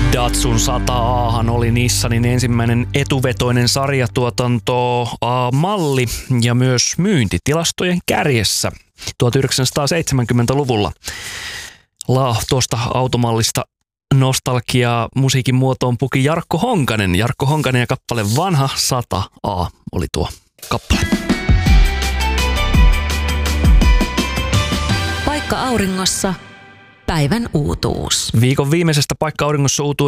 Datsun 100Ahan oli Nissanin ensimmäinen etuvetoinen sarjatuotanto malli ja myös myyntitilastojen kärjessä 1970-luvulla. Tuosta automallista nostalgiaa musiikin muotoon puki Jarkko Honkanen. Jarkko Honkanen ja kappale Vanha 100A oli tuo kappale. Paikka auringossa. Päivän uutuus. Viikon viimeisestä Paikka auringossa -uutuudesta